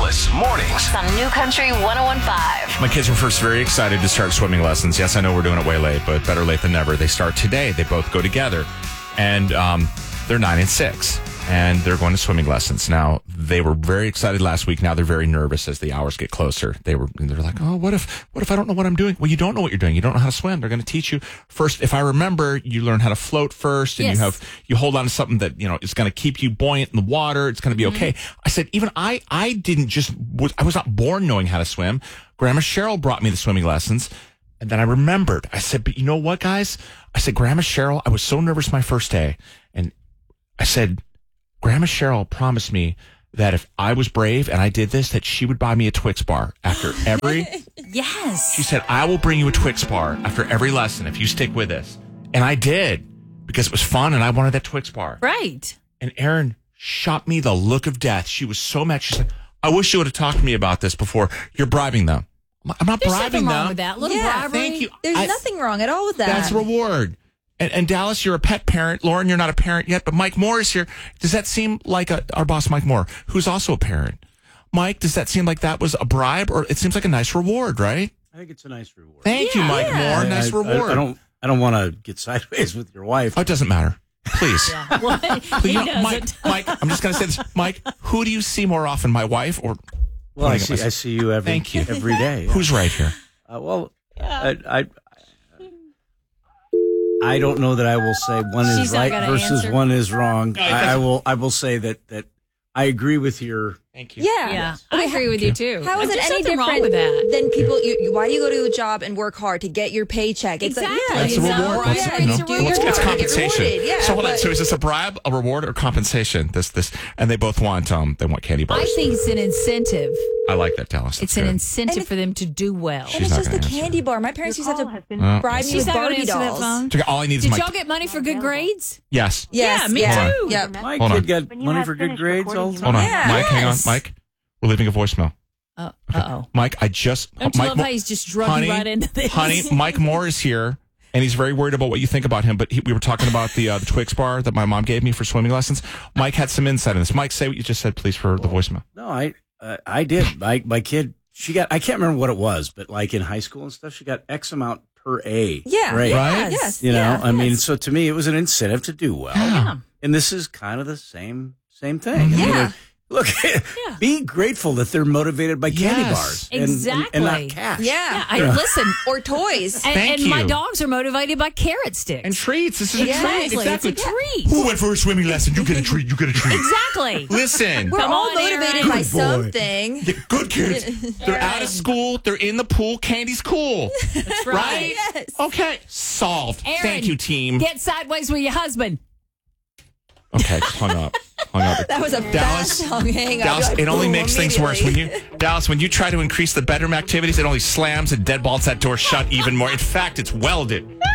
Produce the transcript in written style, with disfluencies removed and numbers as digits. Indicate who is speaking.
Speaker 1: Dallas Mornings
Speaker 2: on New Country 101.5.
Speaker 3: My kids were first very excited to start swimming lessons. Yes, I know we're doing it way late, but better late than never. They start today. They both go together. And they're 9 and 6. And they're going to swimming lessons. Now, they were very excited last week. Now they're very nervous as the hours get closer. They're like, oh, what if I don't know what I'm doing? Well, you don't know what you're doing. You don't know how to swim. They're going to teach you first. If I remember, you learn how to float first, and you hold on to something that, is going to keep you buoyant in the water. It's going to be okay. I said, even I was not born knowing how to swim. Grandma Cheryl brought me the swimming lessons. And then I remembered. I said, but you know what, guys? I said, Grandma Cheryl, I was so nervous my first day. And I said, Grandma Cheryl promised me that if I was brave and I did this, that she would buy me a Twix bar after every...
Speaker 4: Yes.
Speaker 3: She said, I will bring you a Twix bar after every lesson if you stick with this. And I did, because it was fun and I wanted that Twix bar.
Speaker 4: Right.
Speaker 3: And Erin shot me the look of death. She was so mad. She's like, I wish you would have talked to me about this before. You're bribing them. I'm not
Speaker 4: There's
Speaker 3: bribing
Speaker 4: nothing
Speaker 3: them.
Speaker 4: wrong with that. Little bribery.
Speaker 3: Thank you.
Speaker 5: There's nothing wrong at all with that.
Speaker 3: That's a reward. And Dallas, you're a pet parent. Lauren, you're not a parent yet, but Mike Moore is here. Does that seem like our boss, Mike Moore, who's also a parent? Mike, does that seem like that was a bribe, or it seems like a nice reward, right?
Speaker 6: I think it's a nice reward.
Speaker 3: Thank you, Mike Moore. Nice reward.
Speaker 6: I don't want to get sideways with your wife.
Speaker 3: Oh, it doesn't matter. Please.
Speaker 4: Well, he
Speaker 3: Mike, I'm just going to say this. Mike, who do you see more often, my wife or...
Speaker 6: Well, I see you every day. Yeah.
Speaker 3: Who's right here?
Speaker 6: I don't know that I will say one is right versus one is wrong. I will say that I agree with your...
Speaker 3: Thank you.
Speaker 4: Yeah. I agree with you too.
Speaker 5: How is it any different
Speaker 4: wrong with that?
Speaker 5: than people? Why do you go to a job and work hard to get your paycheck? It's
Speaker 4: exactly.
Speaker 3: That's a reward. It's compensation. So hold on. So is this a bribe, a reward, or compensation? This, and they both want candy bars.
Speaker 4: I think it's an incentive.
Speaker 3: I like that, Dallas.
Speaker 4: It's an incentive for them to do well.
Speaker 5: And it's just the candy bar. My parents used to have to bribe me with Barbie dolls.
Speaker 3: All I need is
Speaker 4: Did y'all get money for good grades?
Speaker 3: Yes.
Speaker 4: Yeah, me too.
Speaker 5: Yep.
Speaker 6: My kid got money for good grades all the time.
Speaker 3: Hold on. Mike, hang on. Mike, we're leaving a voicemail.
Speaker 4: Uh-oh.
Speaker 3: Mike,
Speaker 4: Don't you love how he's just drugging right into this?
Speaker 3: Honey, Mike Moore is here, and he's very worried about what you think about him, but we were talking about the Twix bar that my mom gave me for swimming lessons. Mike had some insight on this. Mike, say what you just said, please, for the voicemail.
Speaker 6: No, I did. My kid, I can't remember what it was, but like in high school and stuff, she got X amount per A.
Speaker 5: Yeah.
Speaker 6: Right?
Speaker 5: Yes.
Speaker 6: I mean, so to me, it was an incentive to do well.
Speaker 4: Yeah.
Speaker 6: And this is kind of the same thing.
Speaker 5: Yeah.
Speaker 6: I mean, look, be grateful that they're motivated by candy bars.
Speaker 4: Exactly.
Speaker 6: And not cash.
Speaker 5: Yeah.
Speaker 4: Listen.
Speaker 5: Or toys.
Speaker 4: And my dogs are motivated by carrot sticks.
Speaker 3: And treats. This is a treat.
Speaker 4: Exactly. It's a treat.
Speaker 3: Who went for a swimming lesson? You get a treat. You get a treat.
Speaker 4: Exactly.
Speaker 3: Listen.
Speaker 5: We're all motivated by something.
Speaker 3: Yeah, good kids. They're out of school. They're in the pool. Candy's cool.
Speaker 4: That's right.
Speaker 5: Yes.
Speaker 3: Okay. Solved.
Speaker 4: Aaron,
Speaker 3: thank you, team.
Speaker 4: Get sideways with your husband.
Speaker 3: Okay, just hung up.
Speaker 5: That was a fast hang up.
Speaker 3: Dallas,
Speaker 5: like,
Speaker 3: it only makes things worse
Speaker 5: immediately.
Speaker 3: when you try to increase the bedroom activities. It only slams and deadbolts that door shut even more. In fact, it's welded.